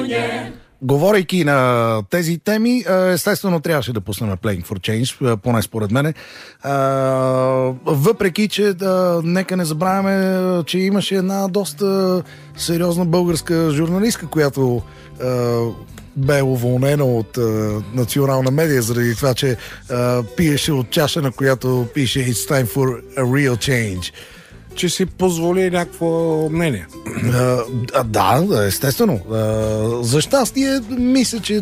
Говорейки на тези теми, естествено трябваше да пуснем Playing for Change, поне според мене. Въпреки, че нека не забравяме, че имаше една доста сериозна българска журналистка, която бе уволнена от национална медия заради това, че пиеше от чаша, на която пише It's time for a real change. Че си позволи някакво мнение. Да, естествено. За щастие, мисля, че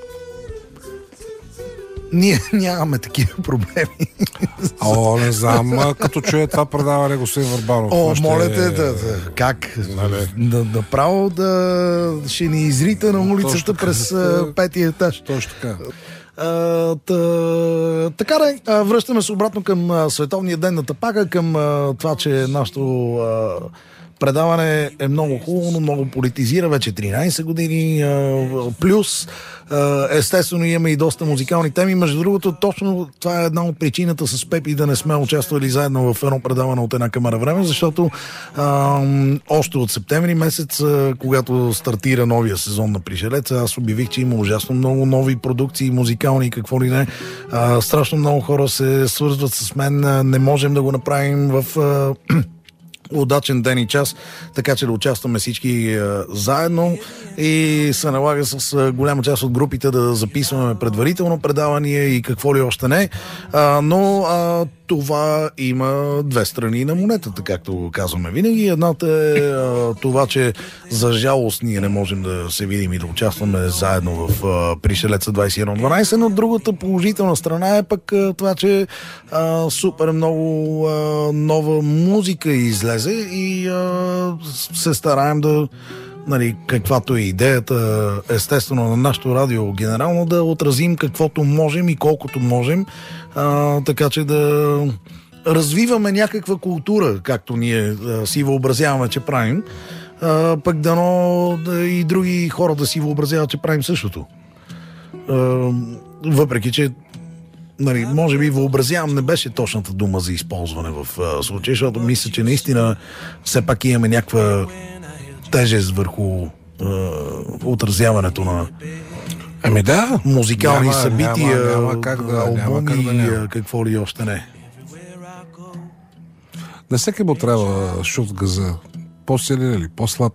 ние нямаме такива проблеми. Не знам, като чуя това предаване господин Върбанов. Моля те, как? Направо ще ни изрита на улицата през петия етаж. Точно така. Така да, връщаме се обратно към Световния ден на тапака, към това, че нашето предаване е много хубаво, но много политизира, вече 13 години плюс. Естествено имаме и доста музикални теми. Между другото, точно това е една от причината с Пепи да не сме участвали заедно в едно предаване от една камара време, защото още от септември месец, когато стартира новия сезон на Пришелеца, аз обявих, че има ужасно много нови продукции, музикални и какво ли не. Страшно много хора се свързват с мен. Не можем да го направим в удачен ден и час, така че да участваме всички заедно и се налага с голяма част от групите да записваме предварително предавания и какво ли още не. Но това има две страни на монетата, както казваме винаги. Едната е това, че за жалост ние не можем да се видим и да участваме заедно в Пришелеца 2112, но другата положителна страна е пък това, че супер много нова музика излезе и се стараем да, каквато е идеята, естествено, на нашото радио генерално, да отразим каквото можем и колкото можем, така че да развиваме някаква култура, както ние си въобразяваме, че правим, пък дано и други хора да си въобразяват, че правим същото. Въпреки, че може би въобразявам не беше точната дума за използване в случая, защото мисля, че наистина все пак имаме някаква тежест върху отразяването на музикални събития, албуми, какво ли още не. На всеки му трябва шут газа. По-силен или по-слаб?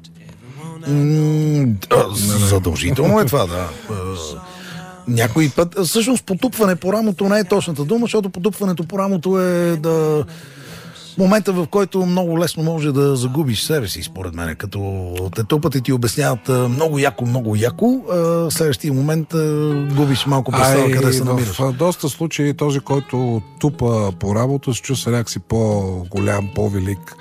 Задължително е това, да. Някой път, всъщност потупване по рамото не е точната дума, защото потупването по рамото е момента, в който много лесно може да загубиш себе си, според мен. Като те тупат и ти обясняват много яко, следващия момент губиш малко представа къде се намираш. В доста случаи този, който тупа по работа, се чувства някакси по-голям, по-велик.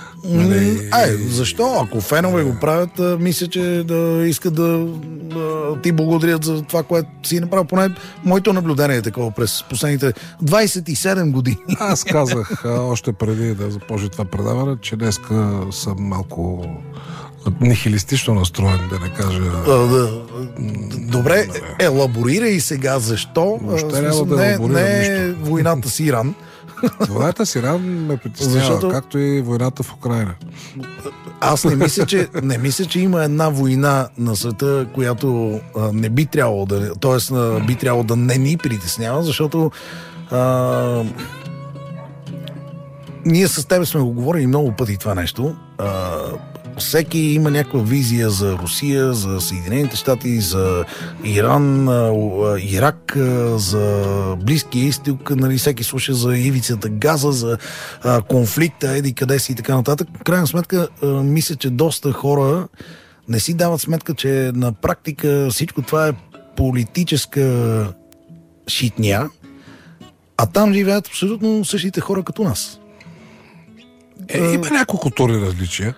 Защо? Ако фенове го правят, мисля, че да искат да ти благодарят за това, което си направил. Поне моето наблюдение е такова през последните 27 години. Аз казах още преди да започне това предаване, че днеска съм малко нихилистично настроен, да не кажа. Добре, елаборирай сега защо. Не е войната с Иран. Войната с Иран ме притеснява, както и войната в Украйна. Аз не мисля, че има една война на света, която не би трябвало да, т.е. би трябвало да не ни притеснява, защото ние с тебе сме го говорили много пъти това нещо. Всеки има някаква визия за Русия, за Съединените щати, за Иран, Ирак, за Близкия изток, всеки слуша за ивицата Газа, за конфликта, еди къде си и така нататък. В крайна сметка, мисля, че доста хора не си дават сметка, че на практика всичко това е политическа шитня, а там живеят абсолютно същите хора като нас. Има няколко културни различия.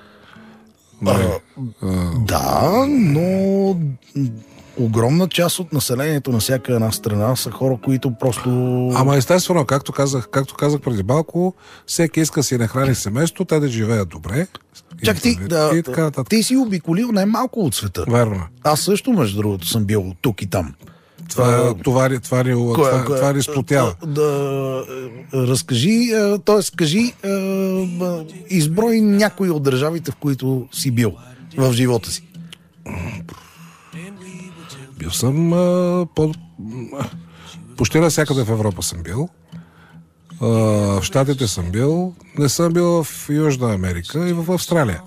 Да, но огромна част от населението на всяка една страна са хора, които просто... Ама естествено, както казах преди малко, всеки иска да си нахрани семейство, те да живеят добре. Чак ти си обиколил най-малко от света. Верно. Аз също, между другото, съм бил тук и там. Това ни сплотява. Разкажи, т.е. кажи, изброй някои от държавите, в които си бил в живота си. Бил съм почти навсякъде в Европа съм бил. В Щатите съм бил. Не съм бил в Южна Америка и в Австралия.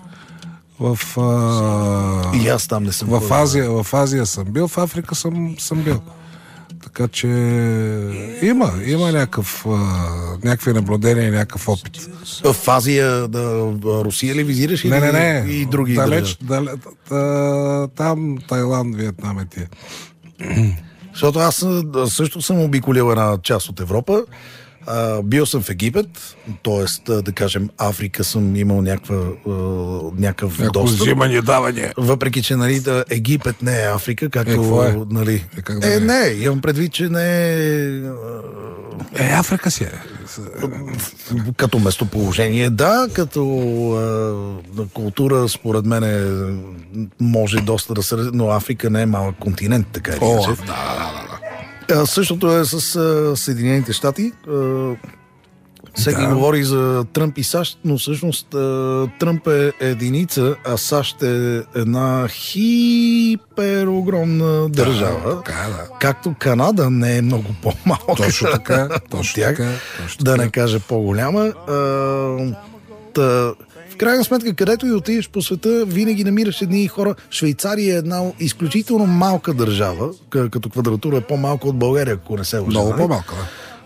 И аз там не съм. В Азия съм бил, в Африка съм бил. Така че има някакви наблюдения и някакъв опит. В Азия, Русия ли визираш? Не. И други далеч, там Тайланд, Виетнам е тия. Защото аз също съм обиколил една част от Европа. Бил съм в Египет, т.е. да кажем Африка съм имал някакъв достъп. Взимане, даване. Въпреки, че Египет не е Африка, както нали. Не, имам предвид, че не е. Африка си е. Като местоположение, да, като култура, според мен може доста да се. Но Африка не е малък континент, така или иначе. Същото е с Съединените щати. Всеки говори за Тръмп и САЩ, но всъщност Тръмп е единица, а САЩ е една хиперогромна държава. Както Канада не е много по-малка. Точно така. Да не кажа по-голяма. В крайна сметка, където и отидеш по света, винаги намираш едни хора. Швейцария е една изключително малка държава, като квадратура е по-малка от България, ако не се лъжа. Много по-малка,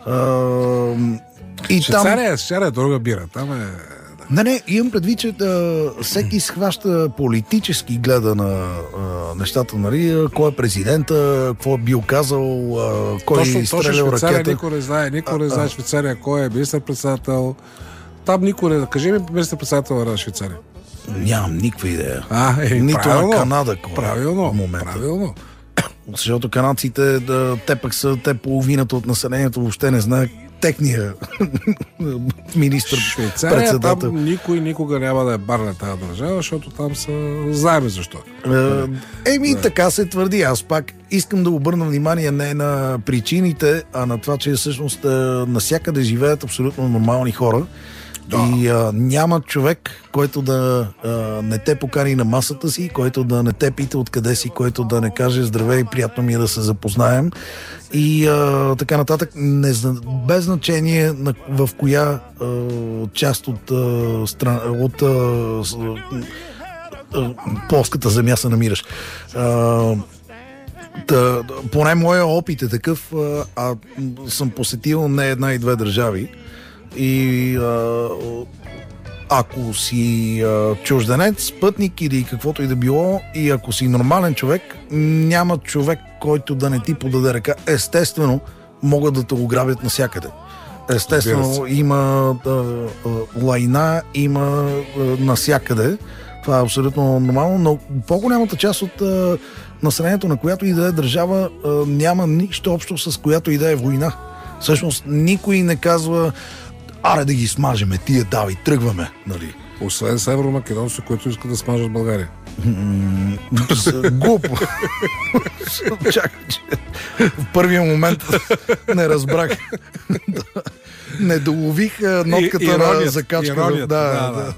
и Швейцария е друга бира. Там е... Не, имам предвид, че всеки схваща политически гледа на нещата, нали, кой е президента, какво е бил казал, кой е изстрелял ракета. Никой не знае Швейцария, кой е министър-председател. Там никой не... Кажи ми министър-председател на Швейцария. Нямам никаква идея. Нито на Канада, кой правилно. Защото канадците, те половината от населението въобще не знае техния министър-председател. Швейцария, там никой никога няма да е барне тази държава, защото там са... Знаем защо. Така се твърди. Аз пак искам да обърна внимание не на причините, а на това, че всъщност насякъде живеят абсолютно нормални хора. И няма човек, който да не те покани на масата си, който да не те пита откъде си, който да не каже здравей, приятно ми е да се запознаем и така нататък, без значение в коя част от плоската земя се намираш. Поне моя опит е такъв, съм посетил не една и две държави. И ако си чужденец, пътник или каквото и да било, и ако си нормален човек, няма човек, който да не ти подаде ръка. Естествено, могат да те ограбят навсякъде. Естествено, има лайна, има навсякъде. Това е абсолютно нормално, но по-голямата част от населението, на която и да е държава, няма нищо общо с която и да е война. Всъщност, никой не казва: аре да ги смажеме, тия давай, тръгваме, нали? Освен северомакедонци, които искат да смажат България. Глупо. Чакай, че в първия момент не разбрах. Не долових нотката на закачка. Да.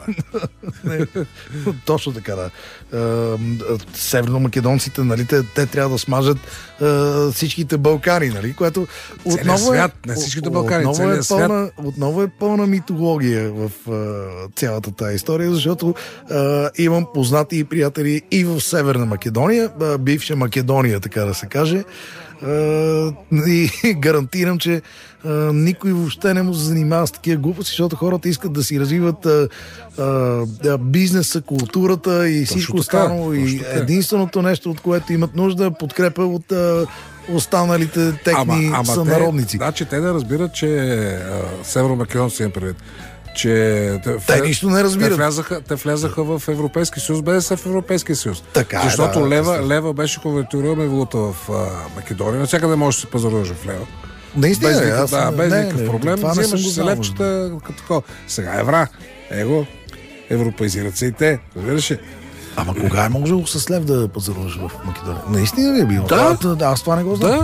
Точно така, да. Северномакедонците, нали, те трябва да смажат всичките Балкани, нали, което отново свят, не всичките Балкани, целият свят. Отново е пълна митология в цялата тази история, защото имам познати и приятели и в Северна Македония, бивша Македония, така да се каже. И гарантирам, че никой въобще не му се занимава с такива глупости, защото хората искат да си развиват бизнеса, културата и всичко останало. И единственото нещо, от което имат нужда, е подкрепа от останалите техни сънародници. Значи те да разбират, че северомакедонци имам предвид, че те нищо не разбират. Те влязаха в Европейския съюз, без да са в Европейския съюз. Така, защото лева беше конвертирана валута в Македония. Навсякъде можеш да се пазаруваш в лева. Наистина, без никакъв проблем. Вземаш се левчета като такова. Сега евра. Его. Европейзират се и те. Разбираш ли? Ама кога е можело с лев да пазаруваш в Македония? Наистина ли е било? Да, аз това не го знам.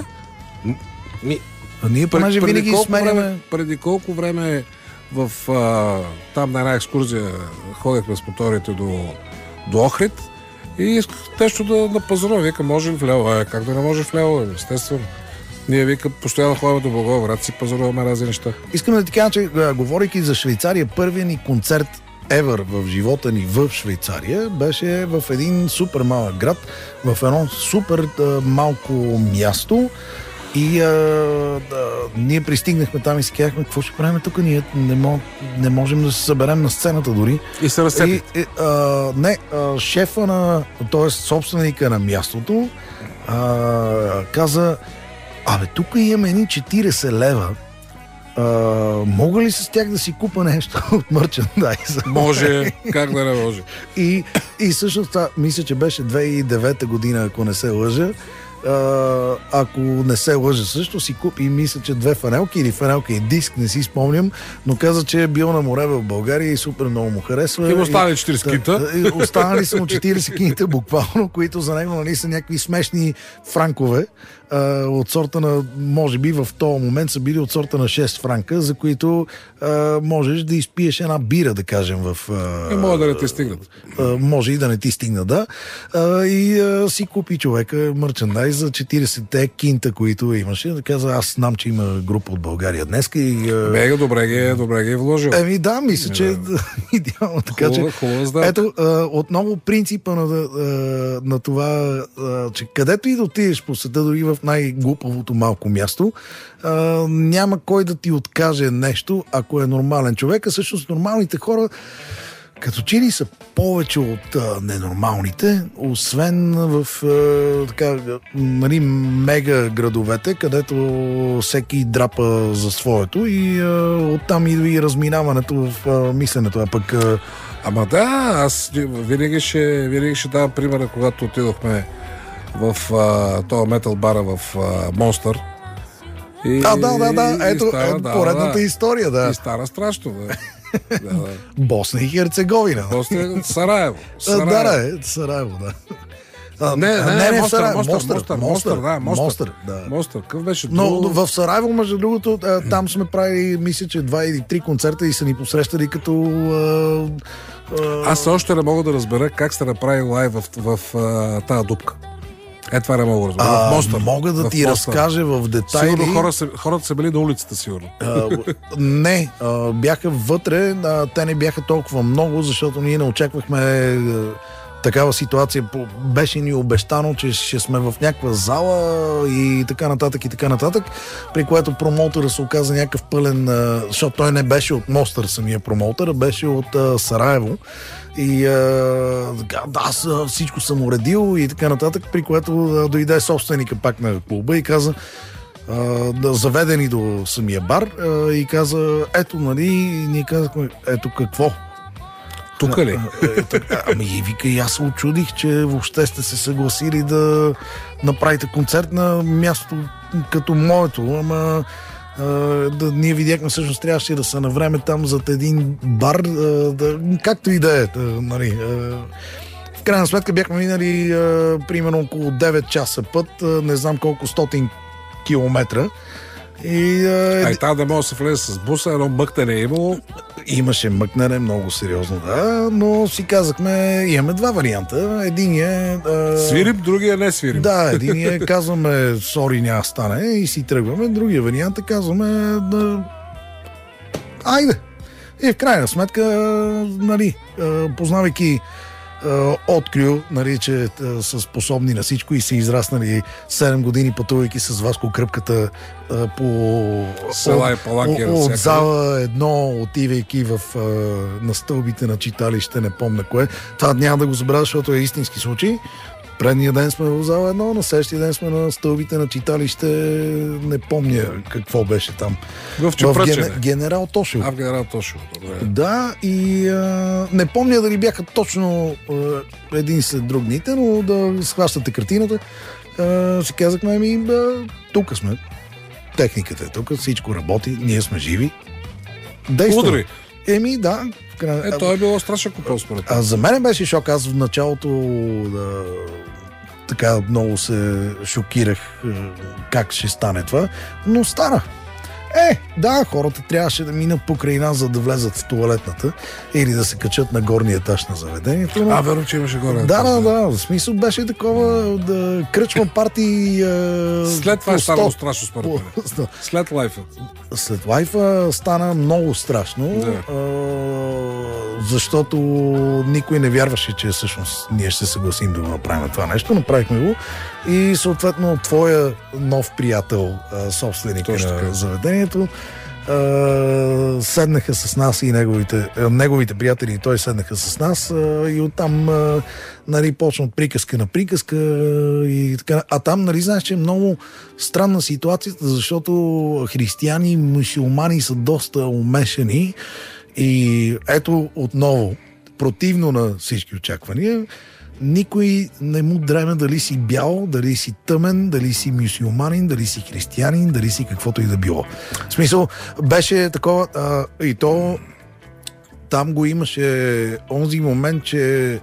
Ние понеже винаги сменяме... Преди колко време там на една екскурзия ходехме с моторите до Охрид И исках нещо да пазарувам. Вика, може ли в Лево? Как да не може в Лево? Естествено. Ние, вика, постоянно ходим до Благоевград, си пазаруваме разни неща. Искам да ти кажа, че говорейки за Швейцария, първият ни концерт ever в живота ни в Швейцария беше в един супер малък град, в едно супер малко място. И ние пристигнахме там и си казахме, какво ще правим тук? Ние не можем да се съберем на сцената дори. И се разцепи. Шефа т.е. собственика на мястото, каза, тук имаме едни 40 лева. Мога ли с тях да си купа нещо от мърчендайза? Може, как да не може. И всъщност това, мисля, че беше 2009 година, ако не се лъжа. Ако не се лъжа също, си купи, мисля, че 2 фанелки или фанелка и диск, не си спомням, но каза, че е бил на море в България и супер много му харесва. И останали 40 кинта. Останали са му 40 кинта буквално, които за него са някакви смешни франкове. От сорта на, може би в този момент са били от сорта на 6 франка, за които можеш да изпиеш една бира, да кажем, може да не ти стигнат. Може и да не ти стигна, да. И си купи човека мърчендайз за 40-те кинта, които имаше. Да каза, аз знам, че има група от България днес. Мега добре ги е вложил. Да, мисля, че е идеално. Така че, ето, отново принципа на това, че където и да отидеш по света, дори в най-глупавото малко място, няма кой да ти откаже нещо, ако е нормален човек, а всъщност нормалните хора като че ли са повече от ненормалните, освен в мега градовете, където всеки драпа за своето и оттам идва и разминаването в мисленето. Аз винаги ще давам примера, когато отидохме в този метал бара в Монстър. Ето поредната история, да. И стара страшно, да. Босна и Херцеговина. Сараево. Сараево, да. Монстър. Какъв беше? Но в Сараево, между другото, там сме правили, мисля, че 2 или 3 концерта и са ни посрещали като... Аз още не мога да разбера как сте направили лайв в тази дупка. Това не мога да разбера. В Монстър. Мога да ти разкажа в детайли. Сигурно хората са били на улицата, сигурно. Не, бяха вътре. Те не бяха толкова много, защото ние не очаквахме такава ситуация. Беше ни обещано, че ще сме в някаква зала и така нататък, при което промоутъра се оказа някакъв пълен, защото той не беше от Мостър самия промоутър, а беше от Сараево. И аз всичко съм уредил и така нататък, при което дойде собственика пак на клуба и каза, заведени до самия бар, и каза, ето, нали, ние казахме, ето какво? Тук ли? И вика, и аз се очудих, че въобще сте се съгласили да направите концерт на място като моето, ама ние видяхме, всъщност трябваше да са на време там зад един бар, както и да е. Нали. В крайна сметка бяхме минали примерно около 9 часа път, не знам колко 100 километра. Там да може да се влезе с буса, едно мъкнене е имало. Имаше мъкнене, много сериозно, да, но си казахме, имаме 2 варианта. Единият свирим, другия не свирим. Да, единият казваме, сори, няма стане и си тръгваме. Другия вариант казваме, айде. И в крайна сметка, нали, познавайки открил, нали, че са способни на всичко и са израснали 7 години пътувайки с Васко Кръпката по села и палаки от зала едно, отивайки на стълбите на читалище, не помня кое. Това няма да го забравя, защото е истински случай. Предния ден сме в зала едно, на следващия ден сме на стълбите на читалище, не помня какво беше там. В Генерал Тошево. В Генерал Тошево, добре. Да, и не помня дали бяха точно един след друг дните, но да схващате картината. Си казахме, тук сме. Техниката е тук, всичко работи, ние сме живи. Действаме. Да. Това е било страшен купол според. За мен беше шок. Аз в началото така много се шокирах как ще стане това, но стана. Да, хората трябваше да минат покрай нас, за да влезат в тоалетната или да се качат на горния етаж на заведението. Но... верно, че имаше горе. Да. В смисъл беше такова да кръчма парти. След това е станало страшно според мен. След лайфа. След лайфа стана много страшно, защото никой не вярваше, че всъщност ние ще се съгласим да го направим това нещо. Направихме го и съответно твоя нов приятел, собственик на заведението, седнаха с нас и неговите приятели и той седнаха с нас и оттам почна от приказка на приказка и така. А там, знаеш, че е много странна ситуацията, защото християни и мюсюлмани са доста умешани и ето отново, противно на всички очаквания, никой не му дреме дали си бял, дали си тъмен, дали си мюсюлманин, дали си християнин, дали си каквото и да било. В смисъл, беше такова и то там го имаше онзи момент, че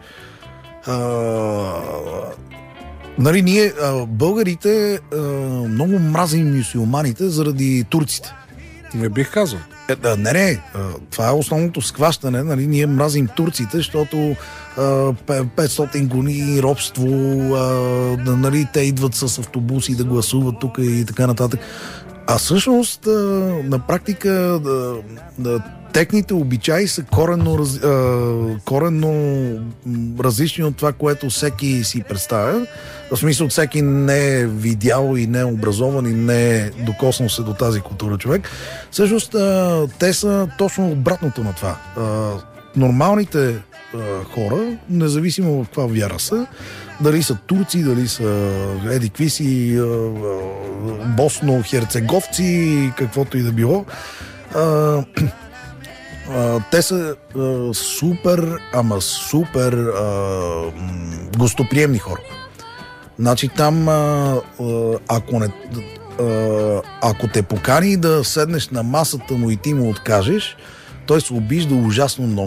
ние, българите, много мразим мюсюлманите заради турците. Не бих казал. Не, това е основното схващане. Ние мразим турците, защото 500 години робство, те идват с автобуси да гласуват тук и така нататък. А всъщност, на практика, техните обичаи са коренно различни от това, което всеки си представя. В смисъл, всеки не е видял и не е образован и не е докоснал се до тази култура човек. Всъщност, те са точно обратното на това. Нормалните хора, независимо в каква вяра са, дали са турци, дали са едикви си босно-херцеговци, каквото и да било, те са супер гостоприемни хора. Значи там, ако те покани да седнеш на масата му и ти му откажеш, той се обижда ужасно много.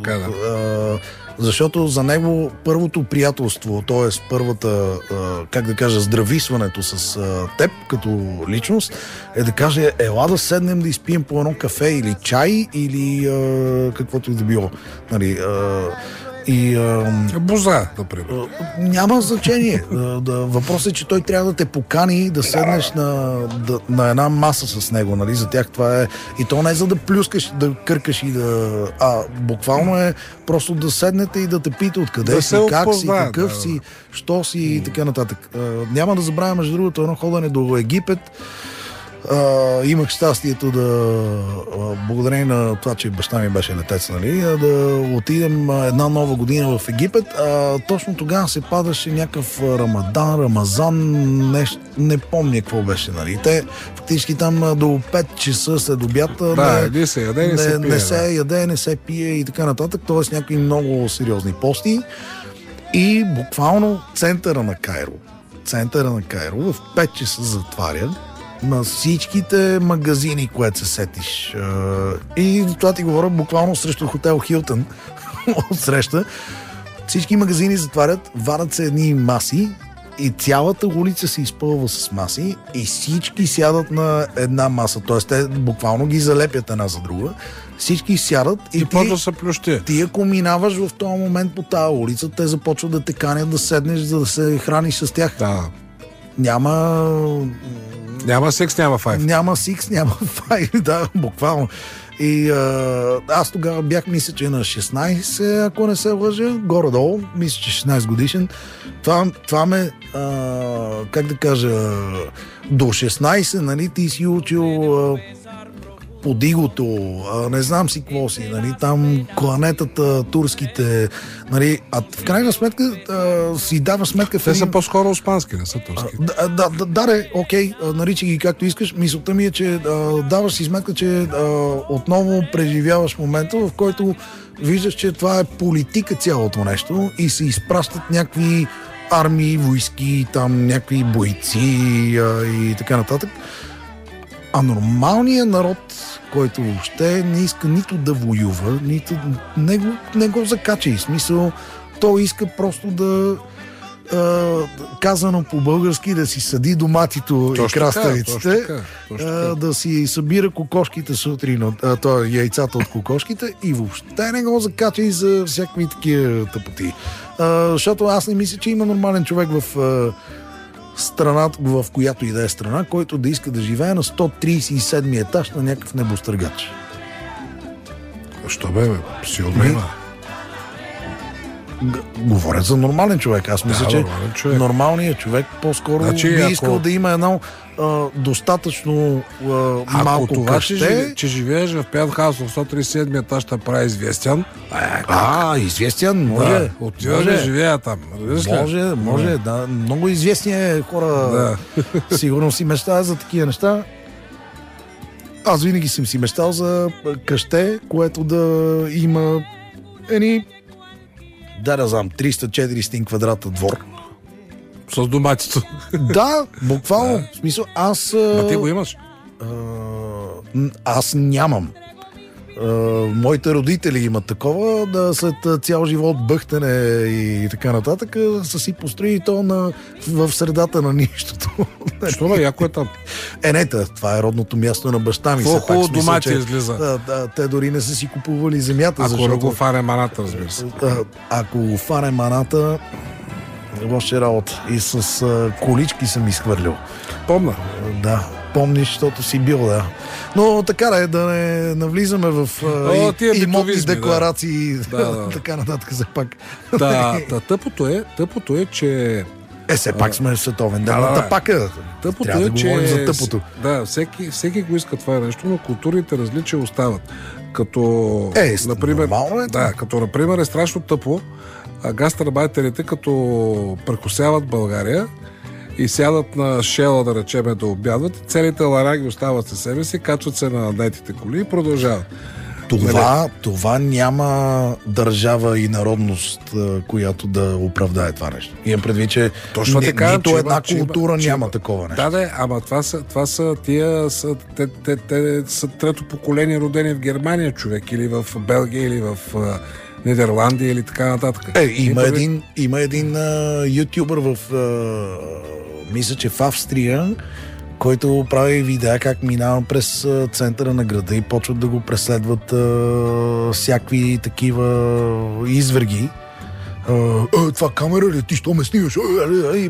Защото за него първото приятелство, т.е. първата, здрависването с теб като личност, е да каже, ела да седнем да изпием по едно кафе или чай, или каквото и да било. Боза, например. Няма значение. Въпросът е, че той трябва да те покани да седнеш на една маса с него. За тях това е... И то не е за да плюскаш, да къркаш и да... буквално е просто да седнете и да те пита откъде си, как си, какъв си, що си и така нататък. Няма да забравя, между другото, едно ходене до Египет. Имах щастието да, благодарение на това, че баща ми беше летец, да отидем една нова година в Египет. Точно тогава се падаше някакъв Рамазан, не помня какво беше. Те фактически там до 5 часа след обята не се яде, не се пие и така нататък. Т.е. някакви много сериозни пости. И буквално центъра на Кайро в 5 часа затваря на всичките магазини, което се сетиш. И това ти говоря буквално срещу хотел Хилтън отсреща. Всички магазини затварят, вадат се едни маси и цялата улица се изпълва с маси и всички сядат на една маса. Тоест, те буквално ги залепят една за друга. Всички сядат и ти ако минаваш в този момент по тази улица, те започват да те канят да седнеш, за да се храниш с тях. Да. Няма секс, няма файв. Няма секс, няма файв, да, буквално. И аз тогава бях, мисля, че на 16, ако не се лъжа, горе-долу, мисля, че 16 годишен. Това ме, до 16, ти си учил подигото, не знам си какво си, там кланетата, турските, а в крайна сметка си дава сметка... Те са по-скоро испански, не са турски. Окей, наричай ги както искаш. Мисълта ми е, че даваш си сметка, че отново преживяваш момента, в който виждаш, че това е политика цялото нещо и се изпращат някакви армии, войски, там някакви бойци и така нататък. А нормалният народ, който въобще не иска нито да воюва, нито не го закача. И смисъл, той иска просто да казано по-български, да си съди доматито и краставиците, да си събира кокошките сутрин, яйцата от кокошките и въобще не го закача и за всякакви такива тъпоти. Защото аз не мисля, че има нормален човек в страната, в която и да е страна, който да иска да живее на 137 етаж на някакъв небостъргач. Що бе? Сигурно има. Говоря за нормален човек. Аз мисля, че нормалният човек по-скоро би искал да има едно достатъчно малко това, къще. че живееш в пентхаус в 137 етаж, ще прави известен. Известен, може. Отиваш да живея там. Може, да. Много известни хора сигурно си мечтаят за такива неща. Аз винаги съм си мечтал за къще, което да има да знам, 300-400 квадрата двор. С доматито. Да, буквално. В смисъл, аз... ти го имаш? Аз нямам. Моите родители имат такова, да след цял живот бъхтене и така нататък, са си построили то в средата на нищото. Що бе, яко е там? Това е родното място на баща ми. Колко домати излиза? Те дори не са си купували земята. Ако го фаре маната, разбира се. Ако го фаре маната, лоша работа. И с колички съм изхвърлил. Помна? Да. Помниш, защото си бил, да. Но така да не навлизаме в имотни декларации, така нататък все пак. Тъпото е, че... Все пак сме световен ден на тъпака. Тъпото е, че... говорим за тъпото. Да, всеки го иска това нещо, но културните различия остават. Например, например е страшно тъпо гастарбайтерите, като прекусяват България и сядат на Шела, да речеме, да обядват, целите лараги остават със себе си, качват се на наетите коли и продължават. Това няма държава и народност, която да оправдае това нещо. Имам предвид, че нито една култура няма такова нещо. Ама това са тия те са трето поколение родени в Германия, човек, или в Белгия, или в Нидерландия, или така нататък. Има един ютубър мисля, че в Австрия, който прави видеа как минава през центъра на града и почват да го преследват всякакви такива изверги. Това камера ли? Ти що ме снимаш? И